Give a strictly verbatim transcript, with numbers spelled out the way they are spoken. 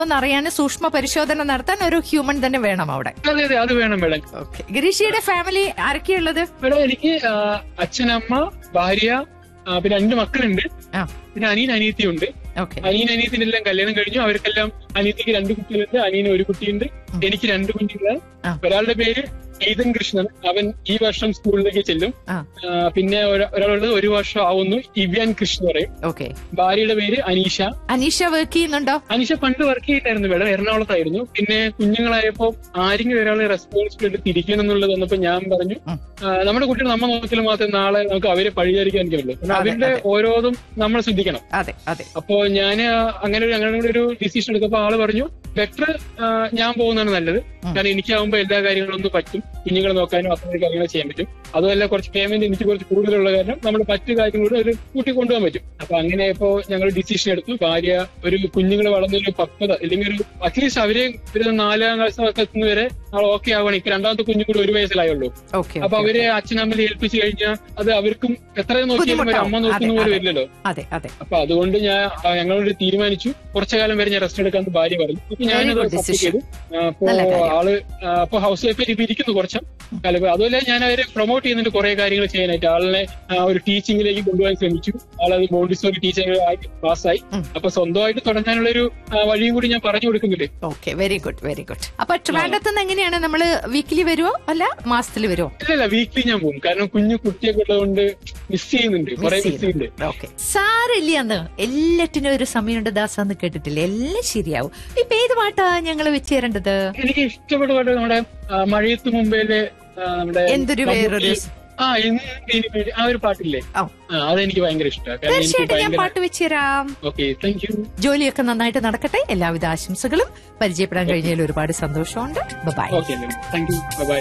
എന്നറിയാൻ സൂക്ഷ്മ പരിശോധന നടത്താൻ ഒരു ഹ്യൂമൻ തന്നെ വേണം അവിടെ. അതെ അതെ അത് വേണം മേഡം. Okay, ഗിരീഷിയുടെ family ആരൊക്കെയുള്ളത്? മേഡം എനിക്ക് അച്ഛനമ്മ ഭാര്യ പിന്നെ രണ്ട് മക്കളുണ്ട്. പിന്നെ അനിയൻ അനിയത്തിയുണ്ട്. അനിയൻ അനിയത്തിനെല്ലാം കല്യാണം കഴിഞ്ഞു. അവർക്കെല്ലാം അനിയത്തിക്ക് രണ്ട് കുട്ടികളുണ്ട്, അനിയന് ഒരു കുട്ടിയുണ്ട്, എനിക്ക് രണ്ട് കുട്ടികളാണ്. ഒരാളുടെ പേര് ഈതൻ കൃഷ്ണൻ, അവൻ ഈ വർഷം സ്കൂളിലേക്ക് ചെല്ലും. പിന്നെ ഒരാളുള്ളത് ഒരു വർഷം ആവുന്നു, ഇവ്യാൻ കൃഷ്ണൻ പറയും. ഭാര്യയുടെ പേര് അനീഷ. അനീഷ വർക്ക് ചെയ്യുന്നുണ്ടോ? അനീഷ പണ്ട് വർക്ക് ചെയ്തിട്ടായിരുന്നു മേഡം, എറണാകുളത്തായിരുന്നു. പിന്നെ കുഞ്ഞുങ്ങളായപ്പോ ആരെങ്കിലും ഒരാളെ റെസ്പോൺസിബിലിറ്റി തിരിക്കണം എന്നുള്ളത് വന്നപ്പോ ഞാൻ പറഞ്ഞു നമ്മുടെ കുട്ടികൾ നമ്മൾ നോക്കിയാൽ മാത്രമേ നാളെ നമുക്ക് അവരെ പഴിചാരിക്കാൻ പറ്റുള്ളൂ. അവരുടെ ഓരോന്നും നമ്മൾ ശ്രദ്ധിക്കണം. അപ്പോ ഞാൻ അങ്ങനെ അങ്ങനെ ഒരു ഡിസിഷൻ എടുത്തപ്പോ ആള് പറഞ്ഞു ബെറ്റർ ഞാൻ പോകുന്നതാണ് നല്ലത്. കാരണം എനിക്കാവുമ്പോ എല്ലാ കാര്യങ്ങളൊന്നും പറ്റും, കുഞ്ഞുങ്ങളെ നോക്കാനും അത്ര കാര്യങ്ങൾ ചെയ്യാൻ പറ്റും. അതുമല്ല കുറച്ച് പേയ്മെന്റ് എനിക്ക് കുറച്ച് കൂടുതലുള്ള കാരണം നമ്മൾ മറ്റു കാര്യങ്ങളോട് ഒരു കൂട്ടി കൊണ്ടുപോകാൻ പറ്റും. അപ്പൊ അങ്ങനെ ഇപ്പോ ഞങ്ങൾ ഡിസിഷൻ എടുത്തു. ഭാര്യ ഒരു കുഞ്ഞുങ്ങൾ വളർന്നൊരു പക്വത അല്ലെങ്കിൽ ഒരു അറ്റ്ലീസ്റ്റ് അവരെ ഒരു നാലാം ക്ലാസ് എത്തുന്നവരെ ആൾ ഓക്കെ ആവണം. ഇപ്പൊ രണ്ടാമത്തെ കുഞ്ഞു കൂടി ഒരു വയസ്സിലായുള്ളൂ. അപ്പൊ അവരെ അച്ഛനമ്മയെ ഏൽപ്പിച്ചു കഴിഞ്ഞാൽ അത് അവർക്കും എത്രയും നോക്കിയാലും ഒരു അമ്മ നോക്കുന്ന പോലെ വരില്ലല്ലോ. അപ്പൊ അതുകൊണ്ട് ഞാൻ ഞങ്ങളോട് തീരുമാനിച്ചു കുറച്ചു കാലം വരെ ഞാൻ റെസ്റ്റ് എടുക്കാന്ന് ഭാര്യ പറഞ്ഞു. അപ്പൊ ഞാനത് സപ്പോർട്ട് ചെയ്തു. അപ്പോ ആള് അപ്പൊ ഹൗസ് വൈഫായിട്ട് ഇപ്പൊ ഇരിക്കുന്നു കുറച്ച് കാലം. അതുപോലെ ഞാൻ അവരെ പ്രൊമോട്ട് ചെയ്യുന്നുണ്ട് കുറെ കാര്യങ്ങൾ ചെയ്യാനായിട്ട്. ആളിനെ ഒരു ടീച്ചിങ്ങിലേക്ക് കൊണ്ടുപോകാൻ ശ്രമിച്ചു. ആളത് മോണ്ടിസോറി ടീച്ചർ ആയിട്ട് പാസ്സായി. അപ്പൊ സ്വന്തമായിട്ട് തുടങ്ങാനുള്ള ഒരു വഴിയും കൂടി ഞാൻ പറഞ്ഞു കൊടുക്കുന്നുണ്ട്. Okay, very good very good. അപ്പൊ ട്രിവാൻഡ്രത്ത് നിന്ന് എങ്ങനെയാണ് നമ്മള് വീക്കിലി വരുമോ അല്ല മാസത്തിൽ വരുമോ? ഇല്ലല്ല, വീക്കിലി ഞാൻ പോകും. കാരണം കുഞ്ഞു കുട്ടിയൊക്കെ ഉള്ളതുകൊണ്ട് മിസ് ചെയ്യുന്നുണ്ട്, കുറെ മിസ് ചെയ്യുന്നുണ്ട്. ഓക്കെ, സാരില്ലാന്ന് എല്ലാറ്റിനും ഒരു സമയമുണ്ട് ദാസാന്ന് കേട്ടിട്ടില്ലേ? എല്ലാം ശരിയാവും. ഇപ്പൊ ഏത് പാട്ടാ ഞങ്ങള് വെച്ച് തരേണ്ടത്? എനിക്ക് ഇഷ്ടപ്പെട്ട പാട്ട് നമ്മുടെ മഴയത്ത് മുമ്പേലെ നമ്മുടെ എന്തൊരു വേറൊരു ആ ആ ഒരു പാട്ടില്ലേ, അതെനിക്ക് ഭയങ്കര ഇഷ്ടമാണ്. തീർച്ചയായിട്ടും ഞാൻ പാട്ട് വെച്ച് തരാം. Okay, thank you. ജോലിയൊക്കെ നന്നായിട്ട് നടക്കട്ടെ. എല്ലാവിധ ആശംസകളും. പരിചയപ്പെടാൻ കഴിഞ്ഞതിൽ ഒരുപാട് സന്തോഷമുണ്ട്. By. Okay, thank you. By.